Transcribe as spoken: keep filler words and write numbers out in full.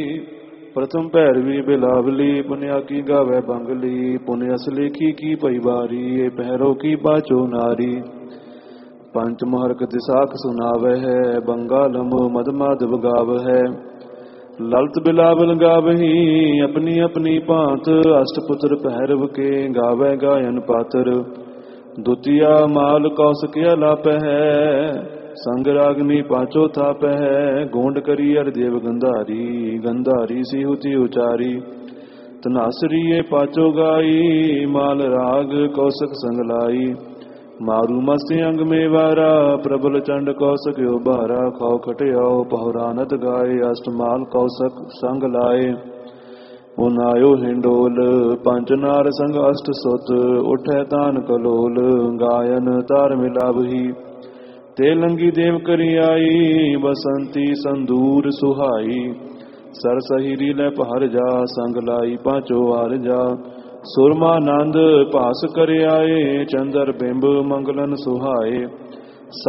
प्रथम भैरवी बिलावली पुण्या की गावे बंगली पुण्य असलेखी की परिवारी ये पहरो की बाचो नारी पंच महर्क दिशाख सुनावे है बंगालम मद माधव गाव है ललित बिलावल गावही अपनी अपनी भांत अष्टपुत्र भैरव के गावे गायन पात्र द्वितीया माल कौशिक लाप है संग रागनी पांचो थाप है गोंड करी अर देव गंधारी गंधारी सिहुति उचारी तनासरी ये पांचो गाई माल राग कौशिक संग लाई मारू मस्ती अंग में वारा प्रबल चंड कौशिक उबारा खाओ खटियाओ पहुरानत गाय अष्टमाल कौशिक संग लाए उनायो हिंडोल पंच नार संग अष्ट सुत उठे तान कलोल गायन तार मिलावही तेलंगी देव करी आई बसंती संदूर सुहाई सरसहिरी ले पहर जा संग लाई पांचो आर जा सुरमा नंद पास कर आए चंदर बिंब मंगलन सुहाए